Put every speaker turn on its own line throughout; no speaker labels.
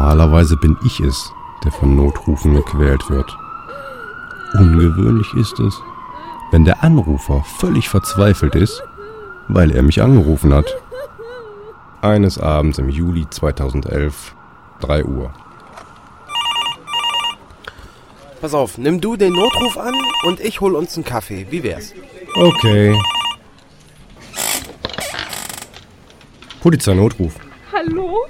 Normalerweise bin ich es, der von Notrufen gequält wird. Ungewöhnlich ist es, wenn der Anrufer völlig verzweifelt ist, weil er mich angerufen hat. Eines Abends im Juli 2011, 3 Uhr.
Pass auf, nimm du den Notruf an und ich hol uns einen Kaffee. Wie wär's?
Okay. Polizeinotruf.
Hallo?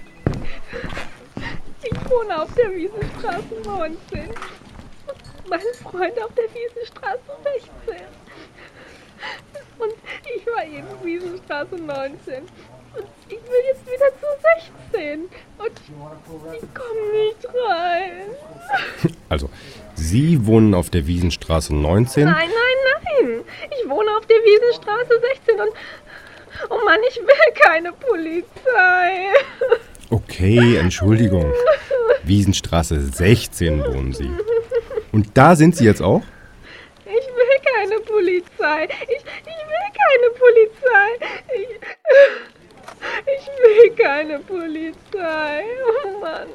Ich wohne auf der Wiesenstraße 19. Mein Freund auf der Wiesenstraße 16. Und ich war eben Wiesenstraße 19. Und ich will jetzt wieder zu 16. Und ich komme nicht rein.
Also, Sie wohnen auf der Wiesenstraße 19?
Nein. Ich wohne auf der Wiesenstraße 16 und... Oh Mann, ich will keine Polizei.
Okay, Entschuldigung. Wiesenstraße 16 wohnen Sie. Und da sind Sie jetzt auch?
Ich will keine Polizei. Ich will keine Polizei. Ich will keine Polizei. Oh Mann.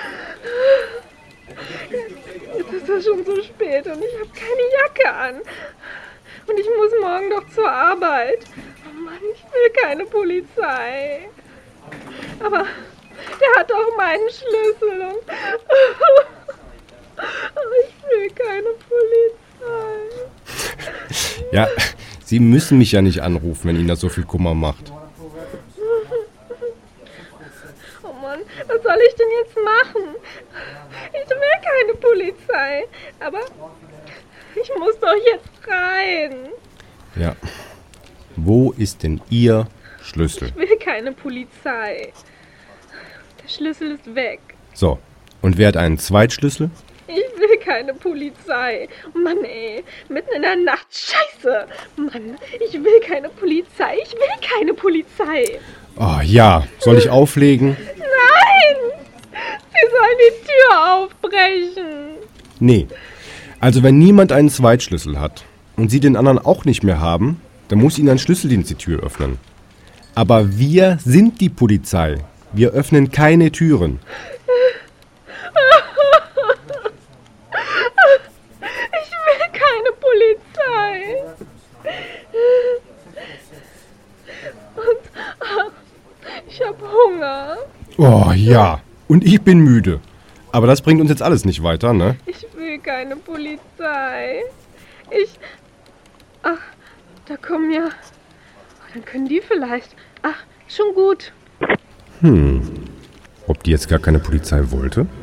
Jetzt ist es schon so spät und ich habe keine Jacke an. Und ich muss morgen doch zur Arbeit. Oh Mann, ich will keine Polizei. Aber der hat doch meinen Schlüssel und... Ich will keine Polizei.
Ja, Sie müssen mich ja nicht anrufen, wenn Ihnen das so viel Kummer macht.
Oh Mann, was soll ich denn jetzt machen? Ich will keine Polizei. Aber ich muss doch jetzt rein.
Ja. Wo ist denn Ihr Schlüssel?
Ich will keine Polizei. Der Schlüssel ist weg.
So, und wer hat einen Zweitschlüssel?
Ich will keine Polizei. Mann, ey, mitten in der Nacht. Scheiße. Mann, ich will keine Polizei. Ich will keine Polizei.
Oh ja, soll ich auflegen?
Nein! Sie sollen die Tür aufbrechen.
Nee. Also wenn niemand einen Zweitschlüssel hat und Sie den anderen auch nicht mehr haben, dann muss Ihnen ein Schlüsseldienst die Tür öffnen. Aber wir sind die Polizei. Wir öffnen keine Türen.
Ich will keine Polizei. Und ich habe Hunger.
Oh ja, und ich bin müde. Aber das bringt uns jetzt alles nicht weiter, ne?
Ich will keine Polizei. Ach, da kommen ja... Dann können die vielleicht... Ach, schon gut.
Ob die jetzt gar keine Polizei wollte?